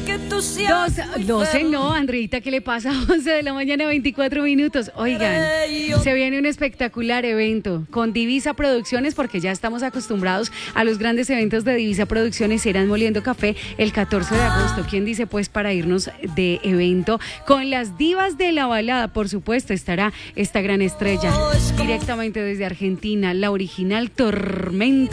12 no, Andreita, ¿qué le pasa? 11 de la mañana, 24 minutos. Oigan, se viene un espectacular evento con Divisa Producciones, porque ya estamos acostumbrados a los grandes eventos de Divisa Producciones. Serán Moliendo Café el 14 de agosto. ¿Quién dice pues para irnos de evento con las divas de la balada? Por supuesto, estará esta gran estrella directamente desde Argentina, la original Tormenta.